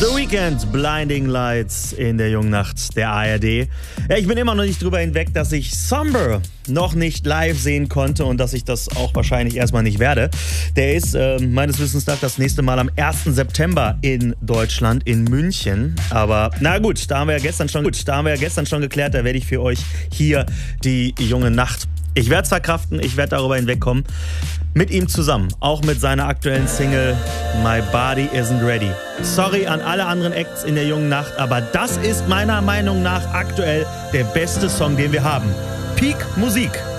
The Weeknd, Blinding Lights in der jungen Nacht der ARD. Ja, ich bin immer noch nicht drüber hinweg, dass ich Somber noch nicht live sehen konnte und dass ich das auch wahrscheinlich erstmal nicht werde. Der ist meines Wissens nach das nächste Mal am 1. September in Deutschland, in München. Aber na gut, da haben wir ja gestern schon geklärt, da werde ich für euch hier die junge Nacht. Ich werde es verkraften, ich werde darüber hinwegkommen. Mit ihm zusammen, auch mit seiner aktuellen Single My Body Isn't Ready. Sorry an alle anderen Acts in der jungen Nacht, aber das ist meiner Meinung nach aktuell der beste Song, den wir haben. Peak Musik.